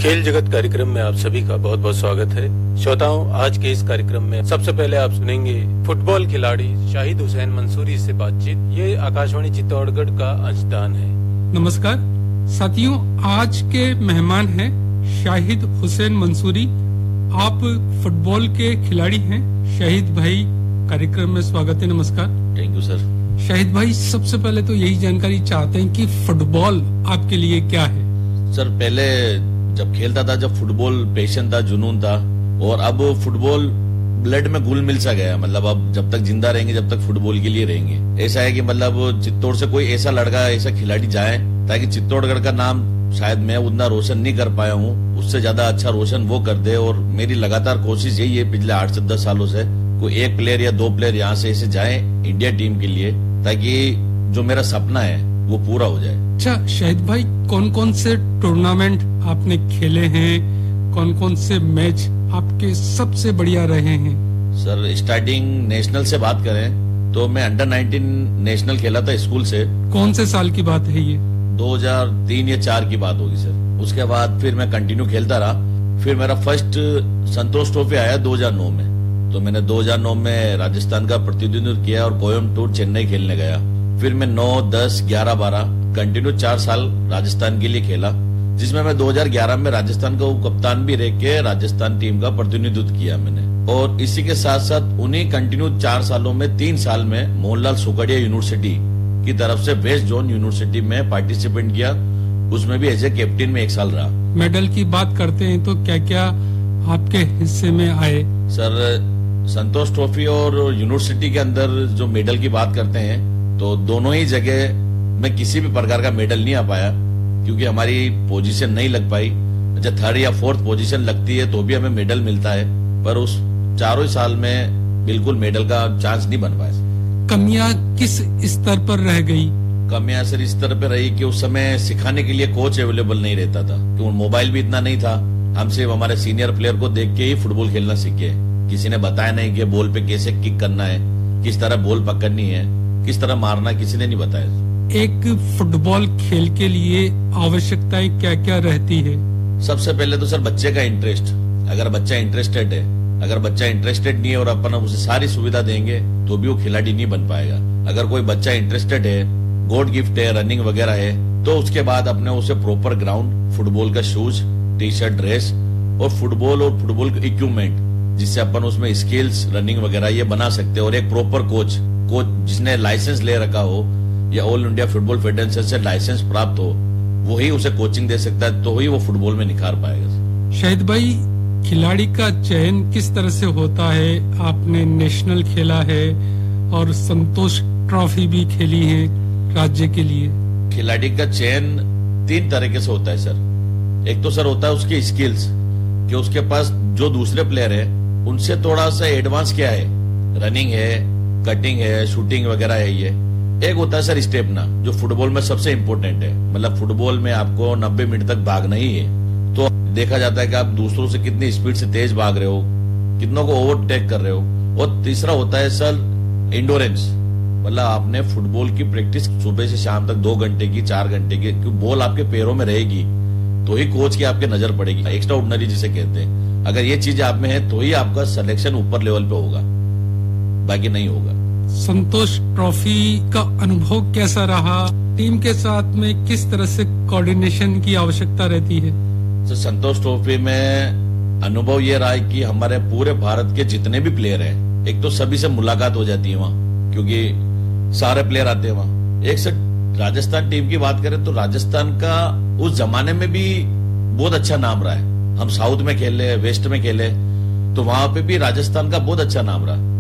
खेल जगत कार्यक्रम में आप सभी का बहुत बहुत स्वागत है। श्रोताओं, आज के इस कार्यक्रम में सबसे पहले आप सुनेंगे फुटबॉल खिलाड़ी शाहिद हुसैन मंसूरी से बातचीत। ये आकाशवाणी चित्तौड़गढ़ का अंशदान है। नमस्कार साथियों, आज के मेहमान हैं शाहिद हुसैन मंसूरी। आप फुटबॉल के खिलाड़ी हैं। शाहिद भाई, कार्यक्रम में स्वागत है। नमस्कार। Thank you sir. शाहिद भाई, सबसे पहले तो यही जानकारी चाहते हैं कि फुटबॉल आपके लिए क्या है? सर, पहले जब खेलता था, जब फुटबॉल पैशन था, जुनून था, और अब फुटबॉल ब्लड में घुल मिल सा गया। मतलब अब जब तक जिंदा रहेंगे, जब तक फुटबॉल के लिए रहेंगे। ऐसा है कि मतलब चित्तौड़ से कोई ऐसा लड़का, ऐसा खिलाड़ी जाए ताकि चित्तौड़गढ़ का नाम शायद मैं उतना रोशन नहीं कर पाया हूँ, उससे ज्यादा अच्छा रोशन वो कर दे। और मेरी लगातार कोशिश यही है पिछले 8 से 10 सालों से, कोई एक प्लेयर या 2 प्लेयर यहाँ से ऐसे जाए इंडिया टीम के लिए, ताकि जो मेरा सपना है वो पूरा हो जाए। अच्छा शाहिद भाई, कौन कौन से टूर्नामेंट आपने खेले हैं? कौन कौन से मैच आपके सबसे बढ़िया रहे हैं? सर, स्टार्टिंग नेशनल से बात करें तो मैं अंडर 19 नेशनल खेला था स्कूल से। कौन से साल की बात है ये? 2003 या 4 की बात होगी सर। उसके बाद फिर मैं कंटिन्यू खेलता रहा। फिर मेरा फर्स्ट संतोष ट्रॉफी आया 2009 में। तो मैंने 2009 में राजस्थान का प्रतिनिधित्व किया और कोयम्बटूर, चेन्नई खेलने गया। फिर मैं 9, 10, 11, 12 कंटिन्यू 4 साल राजस्थान के लिए खेला, जिसमें मैं 2011 में राजस्थान का कप्तान भी रह के राजस्थान टीम का प्रतिनिधित्व किया मैंने। और इसी के साथ साथ उन्हीं कंटिन्यू 4 सालों में 3 साल में मोहनलाल सुखड़िया यूनिवर्सिटी की तरफ से वेस्ट जोन यूनिवर्सिटी में पार्टिसिपेट किया। उसमें भी एज ए कैप्टन में 1 साल रहा। मेडल की बात करते हैं तो क्या क्या आपके हिस्से में आए? सर, संतोष ट्रॉफी और यूनिवर्सिटी के अंदर जो मेडल की बात करते हैं तो दोनों ही जगह में किसी भी प्रकार का मेडल नहीं आ पाया, क्योंकि हमारी पोजीशन नहीं लग पाई। जब 3rd या 4th पोजीशन लगती है तो भी हमें मेडल मिलता है, पर उस 4 ही साल में बिल्कुल मेडल का चांस नहीं बन पाया। कमियां किस स्तर पर रह गई? कमियां सर इस तरह पे रही कि उस समय सिखाने के लिए कोच अवेलेबल नहीं रहता था, क्योंकि मोबाइल भी इतना नहीं था। हम सिर्फ हमारे सीनियर प्लेयर को देख के ही फुटबॉल खेलना सीखे। किसी ने बताया नहीं कि बॉल पे कैसे किक करना है, किस तरह बॉल पकड़नी है, किस तरह मारना, किसी ने नहीं बताया। एक फुटबॉल खेल के लिए आवश्यकताएं क्या क्या रहती है? सबसे पहले तो सर बच्चे का इंटरेस्ट। अगर बच्चा इंटरेस्टेड है, अगर बच्चा इंटरेस्टेड नहीं है और अपन उसे सारी सुविधा देंगे तो भी वो खिलाड़ी नहीं बन पाएगा। अगर कोई बच्चा इंटरेस्टेड है, गॉड गिफ्ट है, रनिंग वगैरह है, तो उसके बाद अपने उसे प्रॉपर ग्राउंड, फुटबॉल का शूज, टी-शर्ट, ड्रेस और फुटबॉल का इक्विपमेंट, जिससे अपन उसमें स्किल्स, रनिंग वगैरह ये बना सकते हैं। और एक प्रॉपर कोच जिसने लाइसेंस ले रखा हो या ऑल इंडिया फुटबॉल फेडरेशन से लाइसेंस प्राप्त हो, वही उसे कोचिंग दे सकता है, तो ही वो फुटबॉल में निखार पाएगा। शाहिद भाई, खिलाड़ी का चयन किस तरह से होता है? आपने नेशनल खेला है और संतोष ट्रॉफी भी खेली है राज्य के लिए। खिलाड़ी का चयन 3 तरीके से होता है सर। एक तो सर होता है उसकी स्किल्स, कि उसके पास जो दूसरे प्लेयर है उनसे थोड़ा सा एडवांस क्या है, रनिंग है, कटिंग है, शूटिंग वगैरह है ये। एक होता है सर स्टेमिना, जो फुटबॉल में सबसे इम्पोर्टेंट है। मतलब फुटबॉल में आपको 90 मिनट तक भागना ही है, तो देखा जाता है कि आप दूसरों से कितनी स्पीड से तेज भाग रहे हो, कितनों को ओवरटेक कर रहे हो। और तीसरा होता है सर इंडोरेंस, मतलब आपने फुटबॉल की प्रैक्टिस सुबह से शाम तक 2 घंटे की, 4 घंटे की, क्योंकि बॉल आपके पैरों में रहेगी तो ही कोच की आपके नजर पड़ेगी। एक्स्ट्रा ऑर्डिनरी जिसे कहते हैं, अगर ये चीज आप में है तो ही आपका सिलेक्शन ऊपर लेवल पे होगा, बाकी नहीं होगा। संतोष ट्रॉफी का अनुभव कैसा रहा? टीम के साथ में किस तरह से कोऑर्डिनेशन की आवश्यकता रहती है? तो संतोष ट्रॉफी में अनुभव ये रहा है कि हमारे पूरे भारत के जितने भी प्लेयर हैं, एक तो सभी से मुलाकात हो जाती है वहाँ, क्योंकि सारे प्लेयर आते हैं वहाँ। एक से राजस्थान टीम की बात करें तो राजस्थान का उस जमाने में भी बहुत अच्छा नाम रहा है। हम साउथ में खेले, वेस्ट में खेले, तो वहां पे भी राजस्थान का बहुत अच्छा नाम रहा।